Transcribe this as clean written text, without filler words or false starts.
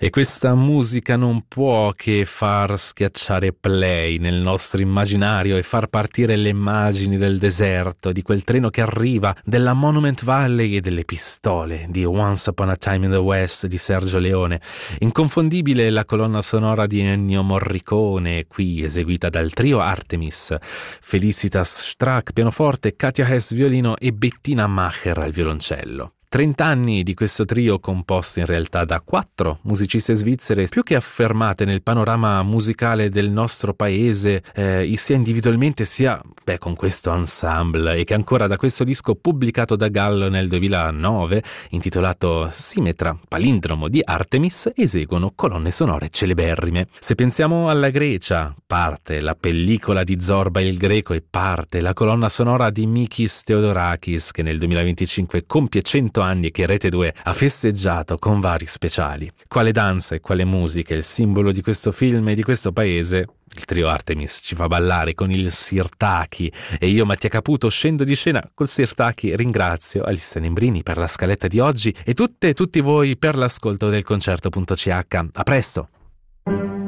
E questa musica non può che far schiacciare play nel nostro immaginario e far partire le immagini del deserto, di quel treno che arriva, della Monument Valley e delle pistole di Once Upon a Time in the West di Sergio Leone. Inconfondibile la colonna sonora di Ennio Morricone, qui eseguita dal trio Artemis, Felicitas Strack pianoforte, Katia Hess violino e Bettina Macher al violoncello. 30 anni di questo trio composto in realtà da 4 musiciste svizzere più che affermate nel panorama musicale del nostro paese, sia individualmente sia con questo ensemble, e che ancora da questo disco pubblicato da Gallo nel 2009 intitolato Simetra, palindromo di Artemis, eseguono colonne sonore celeberrime. Se pensiamo alla Grecia, parte la pellicola di Zorba il Greco e parte la colonna sonora di Mikis Theodorakis, che nel 2025 compie 100 anni e che Rete 2 ha festeggiato con vari speciali. Quale danza e quale musica, il simbolo di questo film e di questo paese. Il trio Artemis ci fa ballare con il Sirtaki e io, Mattia Caputo, scendo di scena col Sirtaki. Ringrazio Alissa Nembrini per la scaletta di oggi e tutti voi per l'ascolto del concerto.ch. A presto!